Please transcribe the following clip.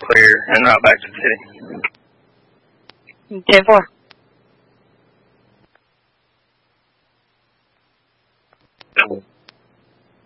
clear and route back to the city. 10-4.